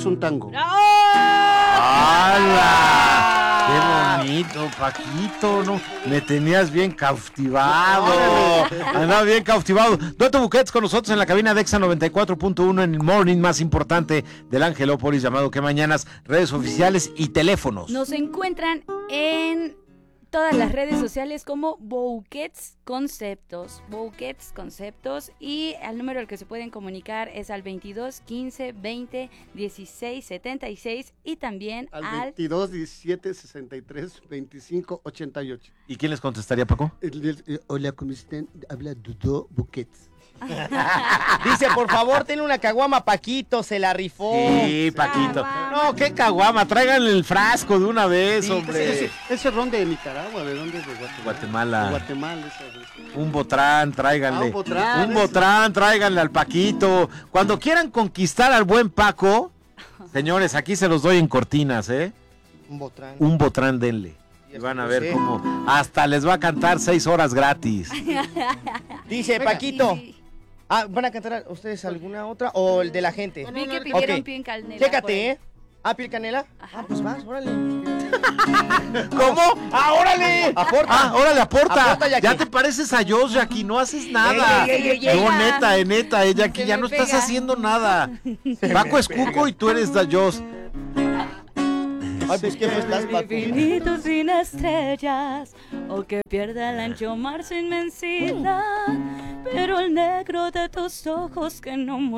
un tango. ¡Hala! ¡Qué bonito, Paquito! ¿No? Me tenías bien cautivado. Andaba bien cautivado. Dueto Buquets con nosotros en la cabina de Exa 94.1 en el morning más importante del Angelópolis, llamado Que Mañanas, redes oficiales y teléfonos. Nos encuentran en todas las redes sociales como Buquets Conceptos, y el número al que se pueden comunicar es al 22 15 20 16 76 y también al 22 17 63 25 88. ¿Y quién les contestaría, Paco? Hola, ¿cómo están? Habla Dudo Buquets. Dice, por favor, ten una caguama, Paquito, se la rifó. Sí, Paquito. No, qué caguama, tráiganle el frasco de una vez, Sí, hombre. ese ron de Nicaragua, ¿de dónde es? De Guatemala. De Guatemala. Un botrán, tráiganle. Un botrán, un botrán, tráiganle al Paquito. Cuando quieran conquistar al buen Paco, señores, aquí se los doy en cortinas, ¿eh? Un botrán. Un botrán denle. Y van a ver cómo hasta les va a cantar 6 horas gratis. Dice, Paquito. ¿Van a cantar ustedes alguna otra o el de la gente? Vi que pidieron piel canela. Chécate, ¿eh? ¿Piel canela? Pues vas, órale. ¿Cómo? ¡Órale! Aporta. ¡Órale, aporta! Jackie. Ya te pareces a Joss, Jackie, no haces nada. No, neta, Jackie, ya no estás haciendo nada. Paco es Cuco y tú eres da Joss. Ay, pues ¿qué estás, Paco? Infinito sin estrellas, o que pierda el ancho mar su inmensidad, pero el negro de tus ojos que no muere.